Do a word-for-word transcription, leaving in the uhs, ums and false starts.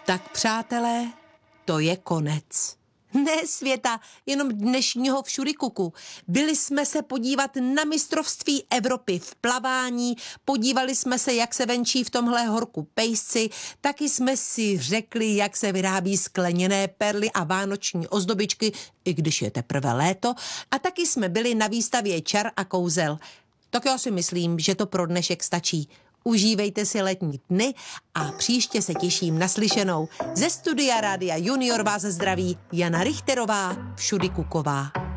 Tak přátelé, to je konec. Ne světa, jenom dnešního všudykuku. Byli jsme se podívat na mistrovství Evropy v plavání, podívali jsme se, jak se venčí v tomhle horku pejsci, taky jsme si řekli, jak se vyrábí skleněné perly a vánoční ozdobičky, i když je teprve léto, a taky jsme byli na výstavě čar a kouzel. Tak já si myslím, že to pro dnešek stačí. Užívejte si letní dny a příště se těším na slyšenou. Ze studia Rádia Junior vás zdraví Jana Richterová, všudykuková.